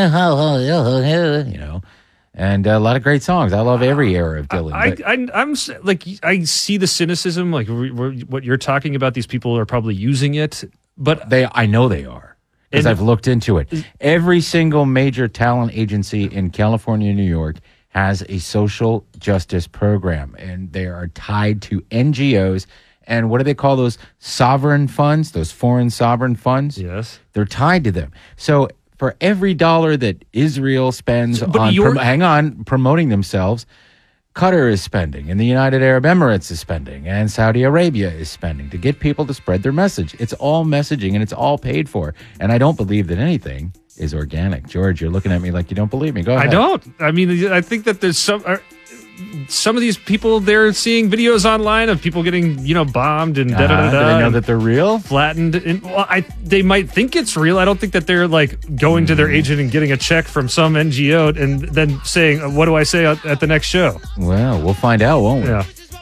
And a lot of great songs. I love every era of Dylan. I see the cynicism, like what you're talking about. These people are probably using it, but I know they are because I've looked into it. Every single major talent agency in California and New York has a social justice program, and they are tied to NGOs. And what do they call those sovereign funds? Those foreign sovereign funds? Yes. They're tied to them. So for every dollar that Israel spends promoting themselves, Qatar is spending, and the United Arab Emirates is spending, and Saudi Arabia is spending to get people to spread their message. It's all messaging, and it's all paid for. And I don't believe that anything is organic. George, you're looking at me like you don't believe me. Go ahead. I don't. I mean, I think that there's some of these people, they're seeing videos online of people getting, bombed and da-da-da-da. Do they know that they're real? Flattened. And, they might think it's real. I don't think that they're going to their agent and getting a check from some NGO and then saying, what do I say at the next show? Well, we'll find out, won't we? Yeah.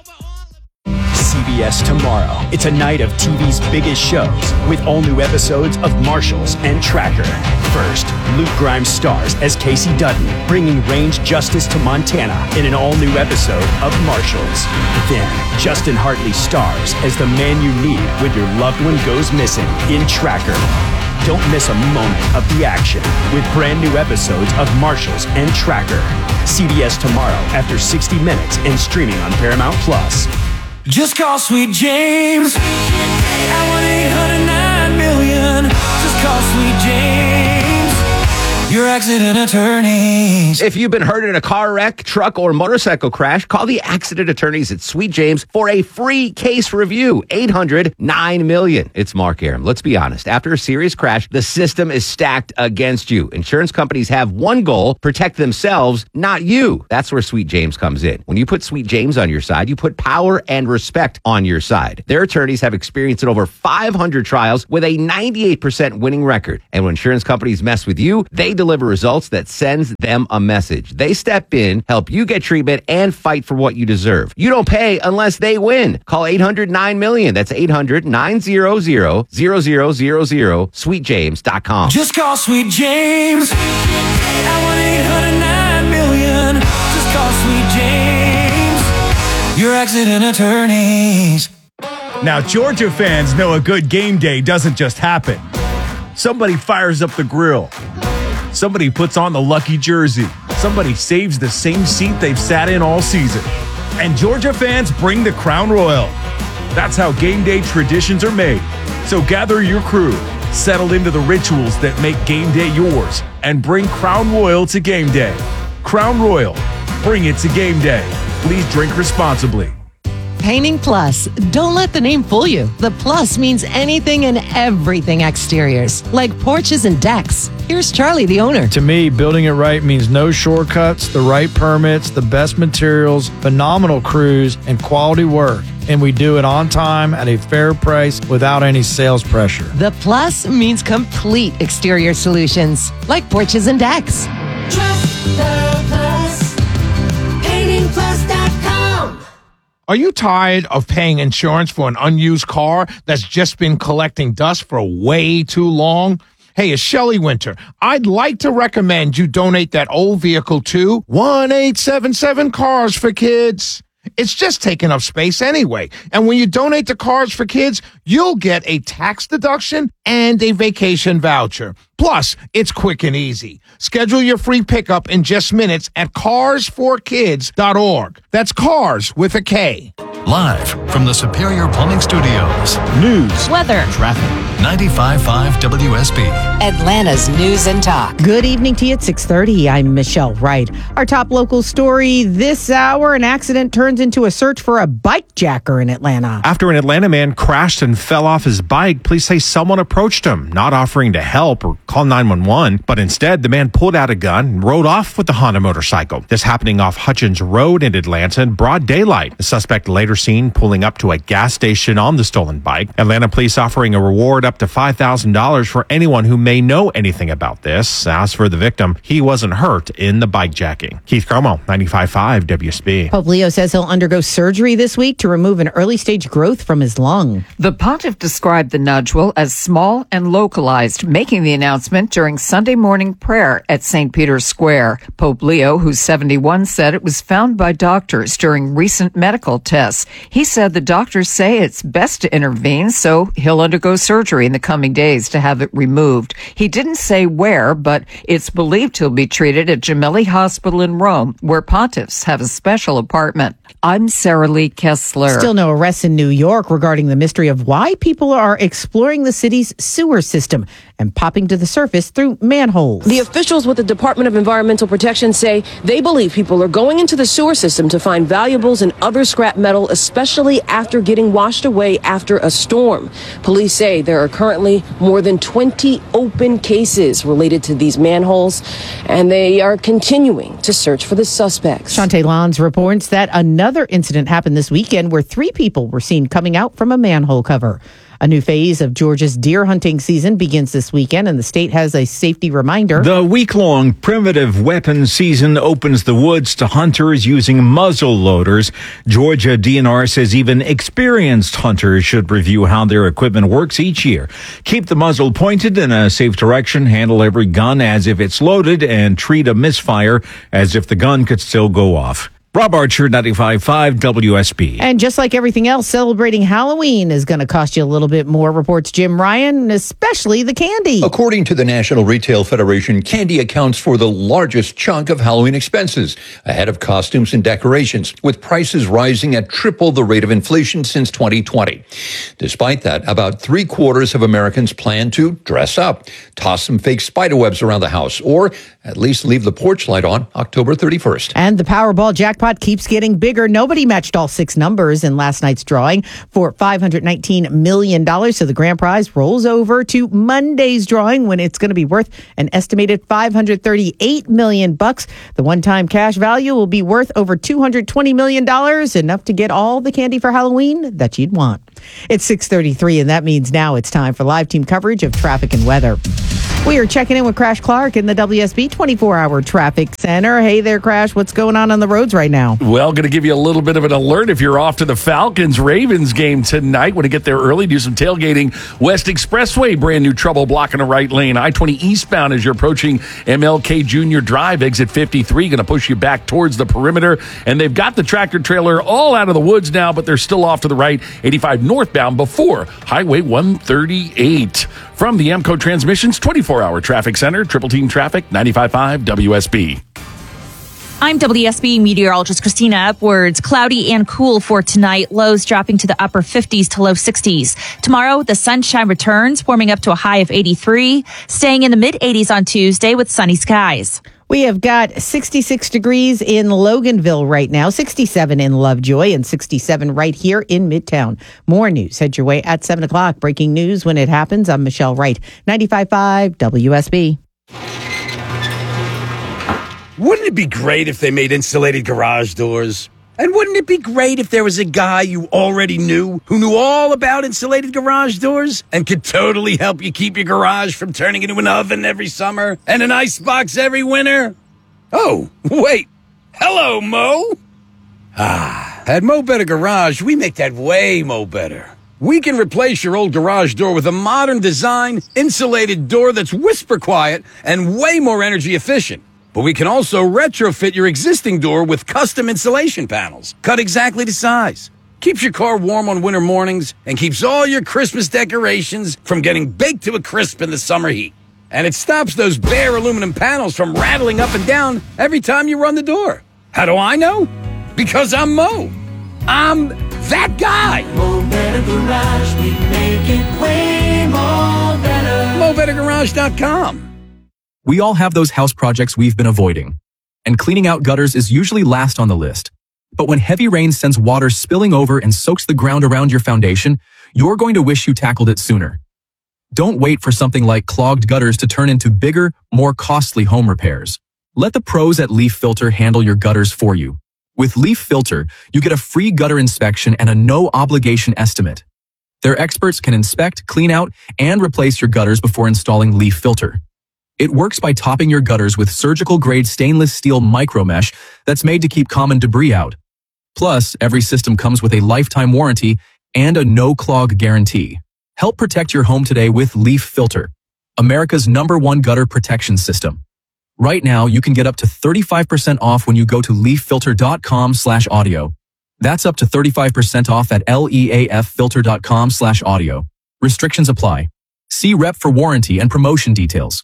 CBS tomorrow. It's a night of TV's biggest shows with all new episodes of Marshals and Tracker. First, Luke Grimes stars as Casey Dutton, bringing range justice to Montana in an all-new episode of Marshals. Then, Justin Hartley stars as the man you need when your loved one goes missing in Tracker. Don't miss a moment of the action with brand new episodes of Marshals and Tracker. CBS tomorrow after 60 minutes and streaming on Paramount+. Just call Sweet James at 1-800-9-million. Just call Sweet James. Your accident attorneys. If you've been hurt in a car wreck, truck, or motorcycle crash, call the accident attorneys at Sweet James for a free case review. 800-9-MILLION. It's Mark Aram. Let's be honest. After a serious crash, the system is stacked against you. Insurance companies have one goal: protect themselves, not you. That's where Sweet James comes in. When you put Sweet James on your side, you put power and respect on your side. Their attorneys have experience in over 500 trials with a 98% winning record. And when insurance companies mess with you, they deliver results that sends them a message. They step in, help you get treatment, and fight for what you deserve. You don't pay unless they win. Call 800-9-MILLION. That's 800-900-0000, sweetjames.com. Just call Sweet James at 1-800-9-MILLION. Just call Sweet James, your accident attorneys. Now, Georgia fans know a good game day doesn't just happen. Somebody fires up the grill. Somebody puts on the lucky jersey. Somebody saves the same seat they've sat in all season. And Georgia fans bring the Crown Royal. That's how game day traditions are made. So gather your crew, settle into the rituals that make game day yours, and bring Crown Royal to game day. Crown Royal, bring it to game day. Please drink responsibly. Painting Plus. Don't let the name fool you. The Plus means anything and everything exteriors, like porches and decks. Here's Charlie, the owner. To me, building it right means no shortcuts, the right permits, the best materials, phenomenal crews, and quality work. And we do it on time at a fair price without any sales pressure. The Plus means complete exterior solutions, like porches and decks. Trust the Plus. PaintingPlus.com. Are you tired of paying insurance for an unused car that's just been collecting dust for way too long? Hey, it's Shelley Winter. I'd like to recommend you donate that old vehicle to 1-877 Cars for Kids. It's just taking up space anyway. And when you donate to Cars for Kids, you'll get a tax deduction and a vacation voucher. Plus, it's quick and easy. Schedule your free pickup in just minutes at carsforkids.org. That's cars with a K. Live from the Superior Plumbing Studios. News, weather, traffic. 95.5 WSB. Atlanta's News and Talk. Good evening to you at 6:30. I'm Michelle Wright. Our top local story this hour: an accident turns into a search for a bike jacker in Atlanta. After an Atlanta man crashed and fell off his bike, police say someone approached him, not offering to help or call 911, but instead the man pulled out a gun and rode off with the Honda motorcycle. This happening off Hutchins Road in Atlanta in broad daylight. The suspect later seen pulling up to a gas station on the stolen bike. Atlanta police offering a reward up to $5,000 for anyone who may know anything about this. As for the victim, he wasn't hurt in the bike jacking. Keith Como, 95.5 WSB. Pope Leo says he'll undergo surgery this week to remove an early-stage growth from his lung. The pontiff described the nodule as small and localized, making the announcement during Sunday morning prayer at St. Peter's Square. Pope Leo, who's 71, said it was found by doctors during recent medical tests. He said the doctors say it's best to intervene, so he'll undergo surgery in the coming days to have it removed. He didn't say where, but it's believed he'll be treated at Gemelli Hospital in Rome, where pontiffs have a special apartment. I'm Sarah Lee Kessler. Still no arrests in New York regarding the mystery of why people are exploring the city's sewer system and popping to the surface through manholes. The officials with the Department of Environmental Protection say they believe people are going into the sewer system to find valuables and other scrap metal, especially after getting washed away after a storm. Police say there are currently more than 20 open cases related to these manholes, and they are continuing to search for the suspects. Shantae Lons reports that another incident happened this weekend where 3 people were seen coming out from a manhole cover. A new phase of Georgia's deer hunting season begins this weekend, and the state has a safety reminder. The week-long primitive weapons season opens the woods to hunters using muzzle loaders. Georgia DNR says even experienced hunters should review how their equipment works each year. Keep the muzzle pointed in a safe direction, handle every gun as if it's loaded, and treat a misfire as if the gun could still go off. Rob Archer, 95.5 WSB. And just like everything else, celebrating Halloween is going to cost you a little bit more, reports Jim Ryan, especially the candy. According to the National Retail Federation, candy accounts for the largest chunk of Halloween expenses, ahead of costumes and decorations, with prices rising at triple the rate of inflation since 2020. Despite that, about 3/4 of Americans plan to dress up, toss some fake spiderwebs around the house, or at least leave the porch light on October 31st. And the Powerball jackpot keeps getting bigger. Nobody matched all 6 numbers in last night's drawing for $519 million. So the grand prize rolls over to Monday's drawing when it's going to be worth an estimated $538 million. The one-time cash value will be worth over $220 million, enough to get all the candy for Halloween that you'd want. It's 6:33, and that means now it's time for live team coverage of traffic and weather. We are checking in with Crash Clark in the WSB 24-hour traffic center. Hey there, Crash. What's going on the roads right now? Well, going to give you a little bit of an alert if you're off to the Falcons-Ravens game tonight. Want to get there early, do some tailgating. West Expressway, brand new trouble blocking a right lane. I-20 eastbound as you're approaching MLK Junior Drive, exit 53. Going to push you back towards the perimeter. And they've got the tractor trailer all out of the woods now, but they're still off to the right. 85 northbound before Highway 138. From the Amco Transmissions 24-hour traffic center, Triple Team Traffic, 95.5 WSB. I'm WSB meteorologist Christina Upwards. Cloudy and cool for tonight. Lows dropping to the upper 50s to low 60s. Tomorrow, the sunshine returns, warming up to a high of 83, staying in the mid-80s on Tuesday with sunny skies. We have got 66 degrees in Loganville right now, 67 in Lovejoy, and 67 right here in Midtown. More news head your way at 7 o'clock. Breaking news when it happens. I'm Michelle Wright, 95.5 WSB. Wouldn't it be great if they made insulated garage doors? And wouldn't it be great if there was a guy you already knew who knew all about insulated garage doors and could totally help you keep your garage from turning into an oven every summer and an icebox every winter? Oh, wait. Hello, Mo. At Mo Better Garage, we make that way Mo Better. We can replace your old garage door with a modern design, insulated door that's whisper quiet and way more energy efficient. But we can also retrofit your existing door with custom insulation panels, cut exactly to size. Keeps your car warm on winter mornings and keeps all your Christmas decorations from getting baked to a crisp in the summer heat. And it stops those bare aluminum panels from rattling up and down every time you run the door. How do I know? Because I'm Mo. I'm that guy. Mo Better Garage, we make it way more better. MoBetterGarage.com. We all have those house projects we've been avoiding, and cleaning out gutters is usually last on the list. But when heavy rain sends water spilling over and soaks the ground around your foundation, you're going to wish you tackled it sooner. Don't wait for something like clogged gutters to turn into bigger, more costly home repairs. Let the pros at Leaf Filter handle your gutters for you. With Leaf Filter, you get a free gutter inspection and a no-obligation estimate. Their experts can inspect, clean out, and replace your gutters before installing Leaf Filter. It works by topping your gutters with surgical-grade stainless steel micromesh that's made to keep common debris out. Plus, every system comes with a lifetime warranty and a no-clog guarantee. Help protect your home today with Leaf Filter, America's #1 gutter protection system. Right now, you can get up to 35% off when you go to leaffilter.com/audio. That's up to 35% off at leaffilter.com/audio. Restrictions apply. See rep for warranty and promotion details.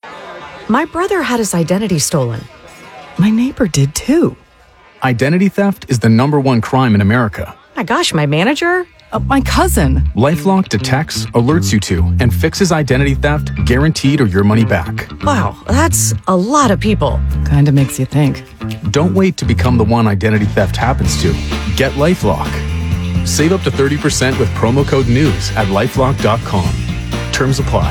My brother had his identity stolen. My neighbor did too. Identity theft is the #1 crime in America. My gosh, my manager? My cousin. LifeLock detects, alerts you to, and fixes identity theft guaranteed or your money back. Wow, that's a lot of people. Kinda makes you think. Don't wait to become the one identity theft happens to. Get LifeLock. Save up to 30% with promo code NEWS at LifeLock.com. Terms apply.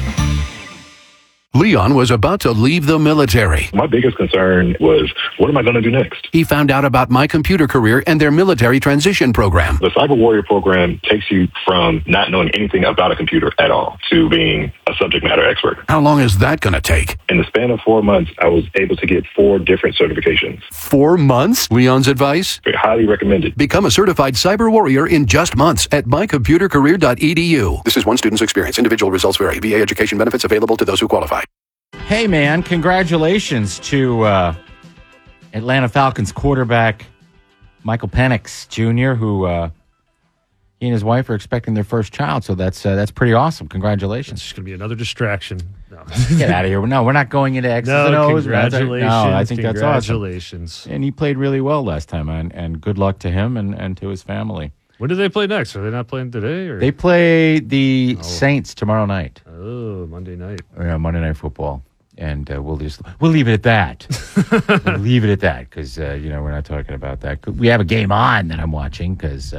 Leon was about to leave the military. My biggest concern was, what am I going to do next? He found out about My Computer Career and their military transition program. The Cyber Warrior program takes you from not knowing anything about a computer at all to being a subject matter expert. How long is that going to take? In the span of 4 months, I was able to get 4 different certifications. 4 months? Leon's advice? Highly recommended. Become a certified cyber warrior in just months at mycomputercareer.edu. This is one student's experience. Individual results vary. VA education benefits available to those who qualify. Hey, man, congratulations to Atlanta Falcons quarterback Michael Penix Jr., who he and his wife are expecting their first child. So that's pretty awesome. Congratulations. It's just going to be another distraction. No. Get out of here. No, we're not going into X's and O's. Congratulations. No, I think that's awesome. Congratulations. And he played really well last time, and good luck to him and to his family. When do they play next? Are they not playing today? Or? They play the Saints tomorrow night. Oh, Monday night. Yeah, Monday Night Football. And we'll leave it at that. We'll leave it at that because, we're not talking about that. We have a game on that I'm watching because,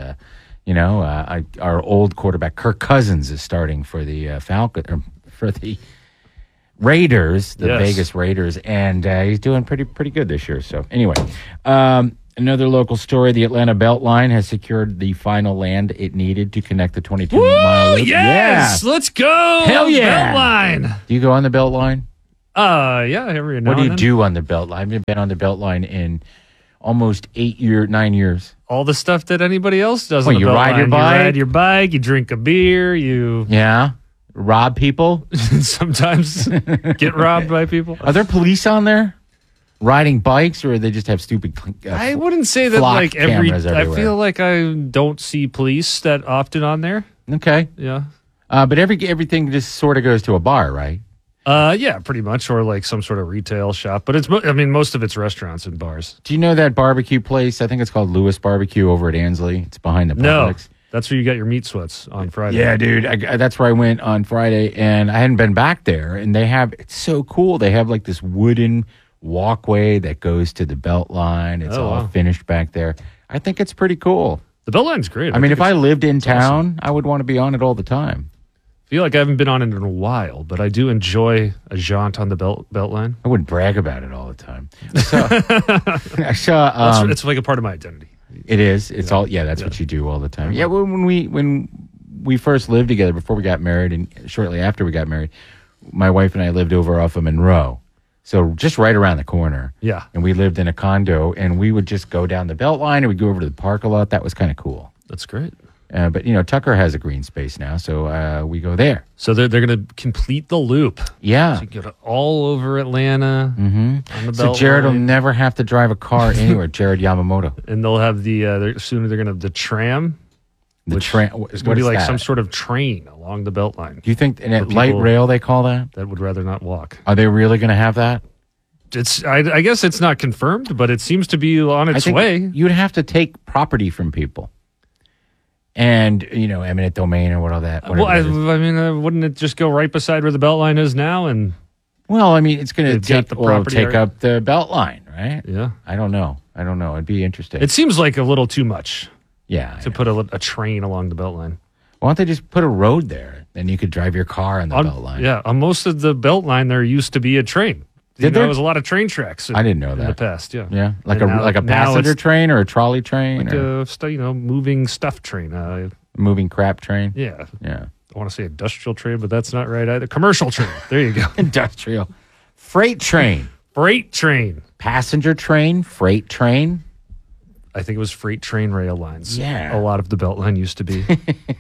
our old quarterback, Kirk Cousins, is starting for the for the Raiders, the Vegas Raiders, and he's doing pretty good this year. So anyway, another local story: the Atlanta Beltline has secured the final land it needed to connect the 22-mile loop. Yes, let's go! Hell yeah! Beltline. Do you go on the Beltline? Yeah. Every now what do you and do on the Beltline? I haven't been on the Beltline in almost 9 years. All the stuff that anybody else does. Well, on the you ride your Beltline. bike. You ride your bike. You drink a beer. You rob people. Sometimes get robbed by people. Are there police on there riding bikes, or they just have stupid? I wouldn't say that like every. I feel like I don't see police that often on there. Okay. Yeah. But everything just sort of goes to a bar, right? Yeah, pretty much, or like some sort of retail shop. But most of it's restaurants and bars. Do you know that barbecue place? I think it's called Lewis Barbecue over at Ansley. It's behind the Publix. No, that's where you got your meat sweats on Friday. Yeah, dude, that's where I went on Friday, and I hadn't been back there. And it's so cool. They have like this wooden walkway that goes to the Beltline. It's all finished back there. I think it's pretty cool. The Beltline's great. I mean, if I lived in town, I would want to be on it all the time. I feel like I haven't been on it in a while, but I do enjoy a jaunt on the Beltline. I wouldn't brag about it all the time. I saw. It's like a part of my identity. It is. It's all. Yeah, that's what you do all the time. Yeah, when we first lived together, before we got married, and shortly after we got married, my wife and I lived over off of Monroe, so just right around the corner. Yeah, and we lived in a condo, and we would just go down the Beltline, and we'd go over to the park a lot. That was kind of cool. That's great. But Tucker has a green space now, so we go there. So they're going to complete the loop. Yeah, so you can go all over Atlanta. On the Beltline. So Jared will never have to drive a car anywhere. Jared Yamamoto, and they'll have soon they're going to have the tram. The tram is going to be like some sort of train along the Beltline. Do you think light rail they call that? That would rather not walk. Are they really going to have that? I guess it's not confirmed, but it seems to be on its way. You'd have to take property from people. And, eminent domain or what all that. Well, wouldn't it just go right beside where the Beltline is now? And well, I mean, it's going to take up the Beltline, right? Yeah. I don't know. It'd be interesting. It seems like a little too much. Yeah. To put a train along the Beltline. Why don't they just put a road there? Then you could drive your car on the Beltline. Yeah. On most of the Beltline, there used to be a train. There was a lot of train tracks. I didn't know that in the past. Yeah, yeah, like a passenger train or a trolley train, like a moving stuff train, moving crap train. Yeah, yeah. I want to say industrial train, but that's not right either. Commercial train. There you go. Industrial, freight train, passenger train, freight train. I think it was freight train rail lines. Yeah, a lot of the Beltline used to be.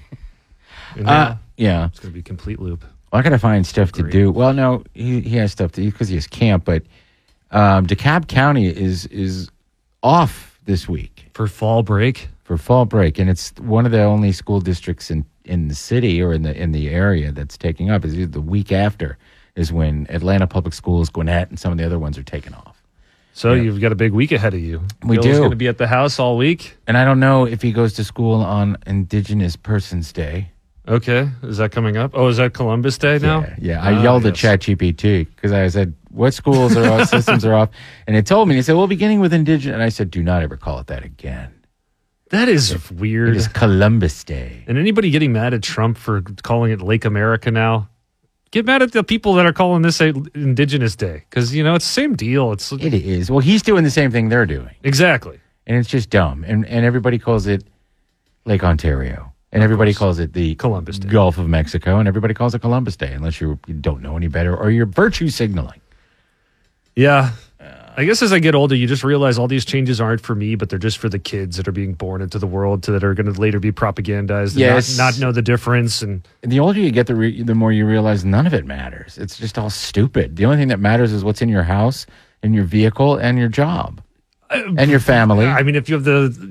Yeah, it's going to be a complete loop. Well, I got to find stuff to do. Well, no, he has stuff to do because he has camp, but DeKalb County is off this week. For fall break? For fall break. And it's one of the only school districts in the city or in the area that's taking up. Is the week after is when Atlanta Public Schools, Gwinnett, and some of the other ones are taking off. So you've got a big week ahead of you. We Bill's going to be at the house all week. And I don't know if he goes to school on Indigenous Persons Day. Okay. Is that coming up? Oh, is that Columbus Day now? Yeah. I yelled at ChatGPT because I said, what schools are off, systems are off? And it told me, it said, well, beginning with Indigenous. And I said, do not ever call it that again. That is weird. It is Columbus Day. And anybody getting mad at Trump for calling it Lake America now? Get mad at the people that are calling this Indigenous Day because, it's the same deal. It is. Well, he's doing the same thing they're doing. Exactly. And it's just dumb. And everybody calls it Lake Ontario. And everybody calls it the Columbus Day. Gulf of Mexico, and everybody calls it Columbus Day, unless you don't know any better or you're virtue signaling. Yeah. I guess as I get older, you just realize all these changes aren't for me, but they're just for the kids that are being born into the world that are going to later be propagandized and not know the difference. And the older you get, the more you realize none of it matters. It's just all stupid. The only thing that matters is what's in your house, in your vehicle, and your job. And your family. I mean, if you have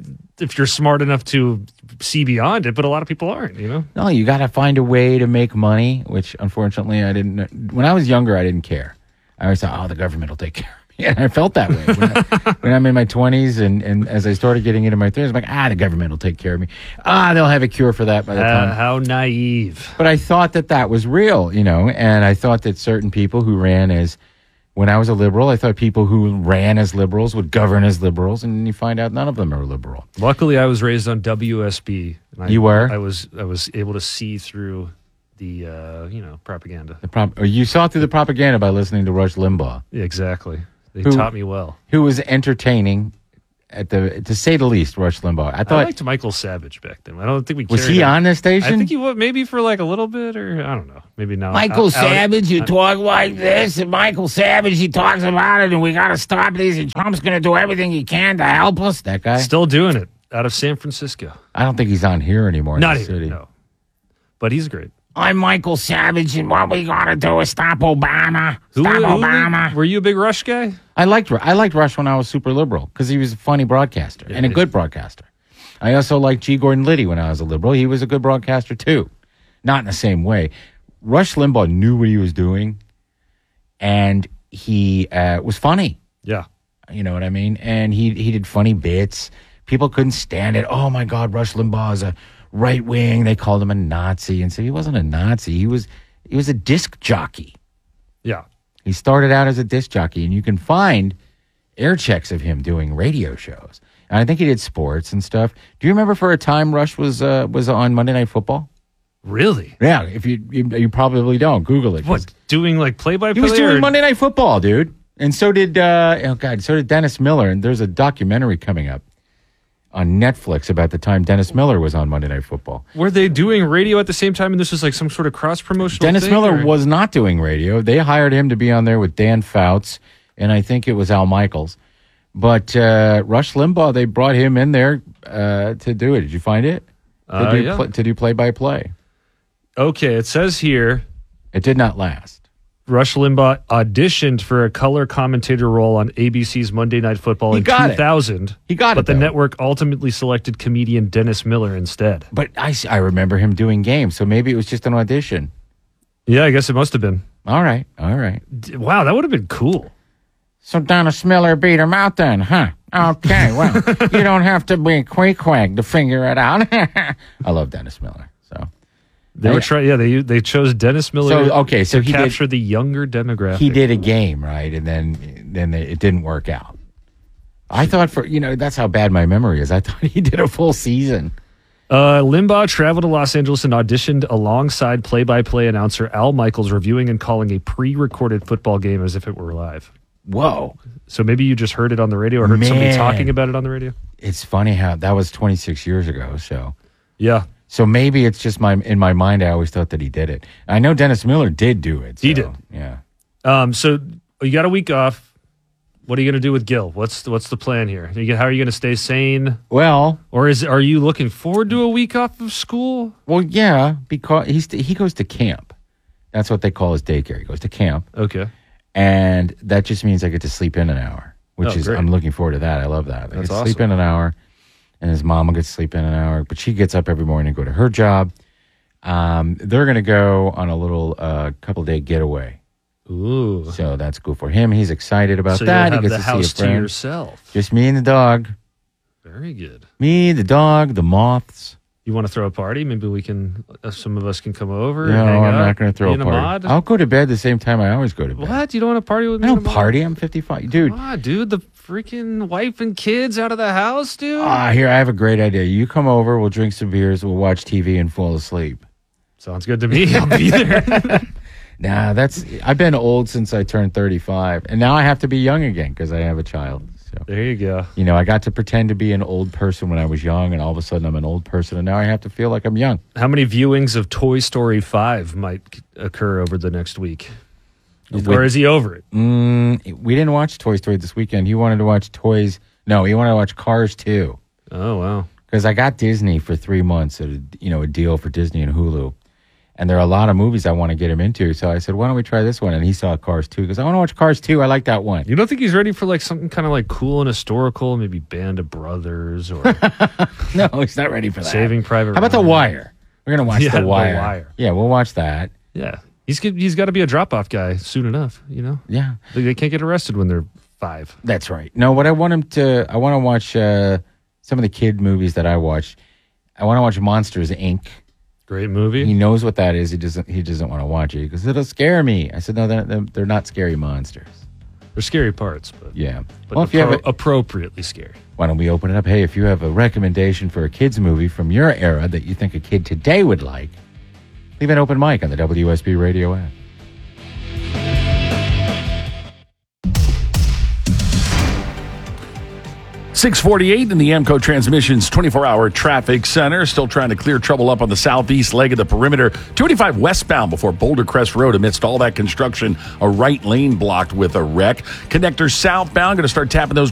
if you're smart enough to see beyond it, but a lot of people aren't, No, you got to find a way to make money, which unfortunately I didn't. When I was younger, I didn't care. I always thought, the government will take care of me. And I felt that way. When I'm in my 20s and as I started getting into my 30s, I'm like, the government will take care of me. They'll have a cure for that by the time. How naive. But I thought that was real, and I thought that certain people who ran as, when I was a liberal, I thought people who ran as liberals would govern as liberals, and you find out none of them are liberal. Luckily, I was raised on WSB. And you were? I was able to see through the propaganda. You saw through the propaganda by listening to Rush Limbaugh. Yeah, exactly. They taught me well. Who was entertaining, to say the least, Rush Limbaugh. I liked Michael Savage back then. I don't think we was he on the station? I think he was, maybe for like a little bit, or I don't know. Maybe not. Michael Savage, you talk like this, and Michael Savage, he talks about it, and we got to stop these, and Trump's going to do everything he can to help us. That guy? Still doing it out of San Francisco. I don't think he's on here anymore. Not even, no. But he's great. I'm Michael Savage, and what we got to do is stop Obama. Obama. Were you a big Rush guy? I liked Rush when I was super liberal because he was a funny broadcaster and a good broadcaster. I also liked G. Gordon Liddy when I was a liberal. He was a good broadcaster too. Not in the same way. Rush Limbaugh knew what he was doing, and he was funny. Yeah. You know what I mean? And he did funny bits. People couldn't stand it. Oh, my God, Rush Limbaugh is a right wing. They called him a Nazi. And so he wasn't a Nazi. He was a disc jockey. Yeah. He started out as a disc jockey, and you can find air checks of him doing radio shows. And I think he did sports and stuff. Do you remember for a time Rush was on Monday Night Football? Really? Yeah. If you probably don't. Google it. What, doing like play-by-play? He was doing Monday Night Football, dude. And so did so did Dennis Miller. And there's a documentary coming up on Netflix about the time Dennis Miller was on Monday Night Football. Were they doing radio at the same time, and this was like some sort of cross-promotional Dennis thing, Miller was not doing radio. They hired him to be on there with Dan Fouts, and I think it was Al Michaels. But Rush Limbaugh, they brought him in there to do it. Did you find it? To do play-by-play. Okay, it says here... It did not last. Rush Limbaugh auditioned for a color commentator role on ABC's Monday Night Football in 2000. He got it, but the network ultimately selected comedian Dennis Miller instead. But I remember him doing games, so maybe it was just an audition. Yeah, I guess it must have been. All right. Wow, that would have been cool. So Dennis Miller beat him out then, huh? Okay, well, you don't have to be quack to figure it out. I love Dennis Miller, so... They were trying. Yeah, they chose Dennis Miller. So he captured the younger demographic. He did a game, right, and then it didn't work out. I thought that's how bad my memory is. I thought he did a full season. Limbaugh traveled to Los Angeles and auditioned alongside play-by-play announcer Al Michaels, reviewing and calling a pre-recorded football game as if it were live. Whoa! So maybe you just heard it on the radio or heard somebody talking about it on the radio. It's funny how that was 26 years ago. So yeah. So maybe it's just in my mind, I always thought that he did it. I know Dennis Miller did do it. So, he did. Yeah. So you got a week off. What are you going to do with Gil? What's the plan here? How are you going to stay sane? Well, or are you looking forward to a week off of school? Well, yeah, because he goes to camp. That's what they call his daycare. He goes to camp. Okay. And that just means I get to sleep in an hour, which is great. I'm looking forward to that. I love that. I That's get to awesome. sleep in an hour. And his mom will get to sleep in an hour, but she gets up every morning and go to her job. They're going to go on a little couple-day getaway. Ooh. So that's cool for him. He's excited about so that. You'll have He the gets house to see a friend. to yourself. Just me and the dog. Very good. Me, the dog, the moths. You want to throw a party? Maybe we can. Some of us can come over. No, and hang I'm out. not going to throw a party. I'll go to bed the same time I always go to bed. What? You don't want to party with me? I don't party. I'm 55. Dude. Ah, dude, the freaking wife and kids out of the house, dude. Here, I have a great idea. You come over, we'll drink some beers, we'll watch TV and fall asleep. Sounds good to me. I'll be there. Nah, I've been old since I turned 35, and now I have to be young again because I have a child. So there you go. I got to pretend to be an old person when I was young, and all of a sudden I'm an old person, and now I have to feel like I'm young. How many viewings of Toy Story 5 might occur over the next week? Or is he over it? We didn't watch Toy Story this weekend. He wanted to watch Toys. No, he wanted to watch Cars 2. Oh, wow. Because I got Disney for 3 months at a deal for Disney and Hulu. And there are a lot of movies I want to get him into. So I said, why don't we try this one? And he saw Cars 2. He goes, I want to watch Cars 2. I like that one. You don't think he's ready for like something kind of like cool and historical, maybe Band of Brothers or No, he's not ready for that. Saving Private How about Ryan? The Wire? We're going to watch The Wire. The Wire. Yeah, we'll watch that. Yeah. He's got to be a drop-off guy soon enough, you know? Yeah. They can't get arrested when they're 5. That's right. No, what I want to watch some of the kid movies that I watch. I want to watch Monsters, Inc. Great movie. He knows what that is. He doesn't want to watch it because it'll scare me. I said, no, they're not scary monsters. They're scary parts, but yeah. But well, if you have appropriately scary. Why don't we open it up? Hey, if you have a recommendation for a kids movie from your era that you think a kid today would like, leave an open mic on the WSB Radio app. .648 in the Amco Transmissions 24-hour traffic center. Still trying to clear trouble up on the southeast leg of the perimeter. 285 westbound before Boulder Crest Road. Amidst all that construction, a right lane blocked with a wreck. Connector southbound going to start tapping those